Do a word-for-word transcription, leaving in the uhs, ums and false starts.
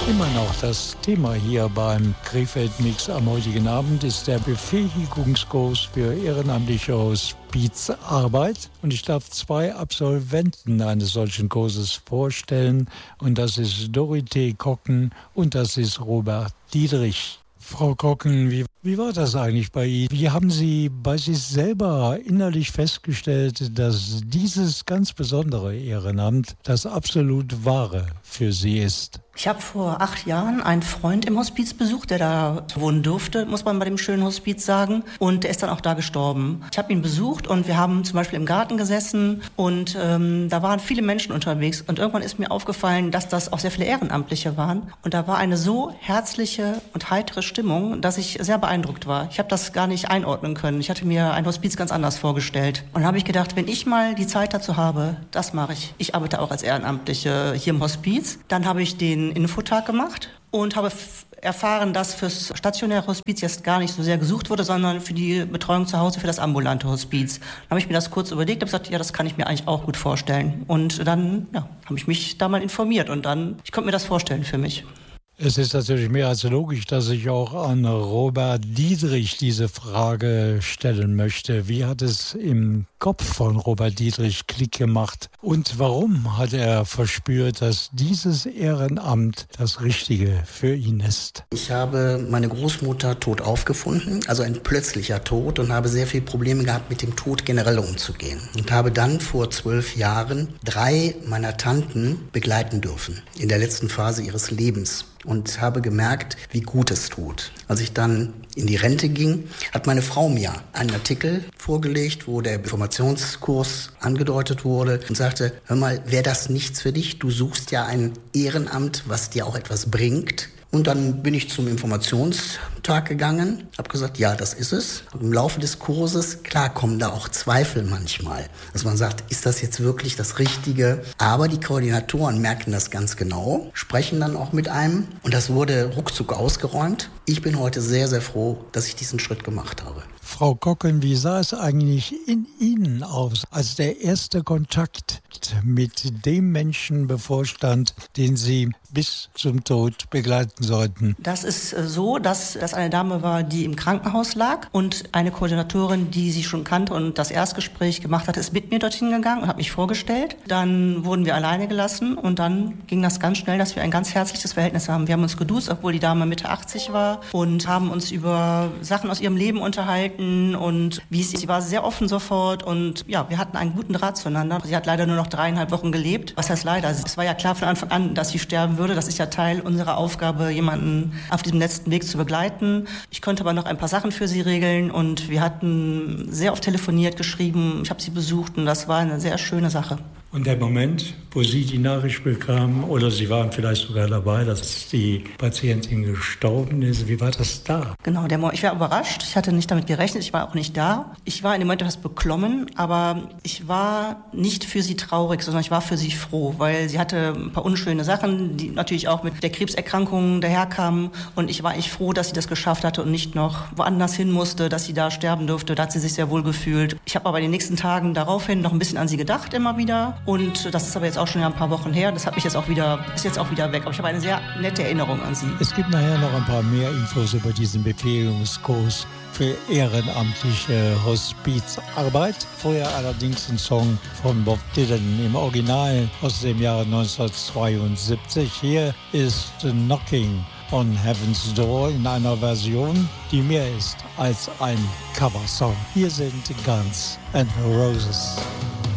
Immer noch das Thema hier beim Krefeld-Mix am heutigen Abend ist der Befähigungskurs für ehrenamtliche Hospizarbeit. Und ich darf zwei Absolventen eines solchen Kurses vorstellen. Und das ist Dorothee Kocken und das ist Robert Dietrich. Frau Kocken, wie, wie war das eigentlich bei Ihnen? Wie haben Sie bei sich selber innerlich festgestellt, dass dieses ganz besondere Ehrenamt das absolut Wahre für Sie ist? Ich habe vor acht Jahren einen Freund im Hospiz besucht, der da wohnen durfte, muss man bei dem schönen Hospiz sagen. Und der ist dann auch da gestorben. Ich habe ihn besucht und wir haben zum Beispiel im Garten gesessen und ähm, da waren viele Menschen unterwegs. Und irgendwann ist mir aufgefallen, dass das auch sehr viele Ehrenamtliche waren. Und da war eine so herzliche und heitere Stimmung, dass ich sehr beeindruckt war. Ich habe das gar nicht einordnen können. Ich hatte mir ein Hospiz ganz anders vorgestellt. Und da habe ich gedacht, wenn ich mal die Zeit dazu habe, das mache ich. Ich arbeite auch als Ehrenamtliche hier im Hospiz. Dann habe ich den Infotag gemacht und habe f- erfahren, dass fürs stationäre Hospiz jetzt gar nicht so sehr gesucht wurde, sondern für die Betreuung zu Hause, für das ambulante Hospiz. Dann habe ich mir das kurz überlegt und gesagt, ja, das kann ich mir eigentlich auch gut vorstellen. Und dann ja, habe ich mich da mal informiert und dann, ich konnte mir das vorstellen für mich. Es ist natürlich mehr als logisch, dass ich auch an Robert Dietrich diese Frage stellen möchte. Wie hat es im Kopf von Robert Dietrich Klick gemacht? Und warum hat er verspürt, dass dieses Ehrenamt das Richtige für ihn ist? Ich habe meine Großmutter tot aufgefunden, also ein plötzlicher Tod, und habe sehr viele Probleme gehabt, mit dem Tod generell umzugehen. Und habe dann vor zwölf Jahren drei meiner Tanten begleiten dürfen in der letzten Phase ihres Lebens. Und habe gemerkt, wie gut es tut. Als ich dann in die Rente ging, hat meine Frau mir einen Artikel vorgelegt, wo der Informationskurs angedeutet wurde und sagte, hör mal, wäre das nichts für dich? Du suchst ja ein Ehrenamt, was dir auch etwas bringt. Und dann bin ich zum Informationstag gegangen, habe gesagt, ja, das ist es. Und im Laufe des Kurses, klar, kommen da auch Zweifel manchmal, dass man sagt, ist das jetzt wirklich das Richtige? Aber die Koordinatoren merken das ganz genau, sprechen dann auch mit einem und das wurde ruckzuck ausgeräumt. Ich bin heute sehr, sehr froh, dass ich diesen Schritt gemacht habe. Frau Kocken, wie sah es eigentlich in Ihnen aus, als der erste Kontakt mit dem Menschen bevorstand, den Sie bis zum Tod begleiten sollten? Das ist so, dass das eine Dame war, die im Krankenhaus lag und eine Koordinatorin, die sie schon kannte und das Erstgespräch gemacht hat, ist mit mir dorthin gegangen und hat mich vorgestellt. Dann wurden wir alleine gelassen und dann ging das ganz schnell, dass wir ein ganz herzliches Verhältnis haben. Wir haben uns geduzt, obwohl die Dame Mitte achtzig war und haben uns über Sachen aus ihrem Leben unterhalten und wie sie, sie war sehr offen sofort und ja, wir hatten einen guten Draht zueinander. Sie hat leider nur noch dreieinhalb Wochen gelebt. Was heißt leider? Es war ja klar von Anfang an, dass sie sterben würde. Das ist ja Teil unserer Aufgabe, jemanden auf diesem letzten Weg zu begleiten. Ich konnte aber noch ein paar Sachen für sie regeln und wir hatten sehr oft telefoniert, geschrieben. Ich habe sie besucht und das war eine sehr schöne Sache. Und der Moment, wo Sie die Nachricht bekamen, oder Sie waren vielleicht sogar dabei, dass die Patientin gestorben ist, wie war das da? Genau, der Mo- ich war überrascht. Ich hatte nicht damit gerechnet, ich war auch nicht da. Ich war in dem Moment etwas beklommen, aber ich war nicht für sie traurig, sondern ich war für sie froh, weil sie hatte ein paar unschöne Sachen, die natürlich auch mit der Krebserkrankung daherkamen. Und ich war echt froh, dass sie das geschafft hatte und nicht noch woanders hin musste, dass sie da sterben durfte. Da hat sie sich sehr wohl gefühlt. Ich habe aber in den nächsten Tagen daraufhin noch ein bisschen an sie gedacht, immer wieder. Und das ist aber jetzt auch schon ein paar Wochen her. Das hat mich jetzt auch wieder, ist jetzt auch wieder weg. Aber ich habe eine sehr nette Erinnerung an sie. Es gibt nachher noch ein paar mehr Infos über diesen Befähigungskurs für ehrenamtliche Hospizarbeit. Vorher allerdings ein Song von Bob Dylan im Original aus dem Jahre neunzehnhundertzweiundsiebzig. Hier ist Knocking on Heaven's Door in einer Version, die mehr ist als ein Coversong. Hier sind Guns N' Roses.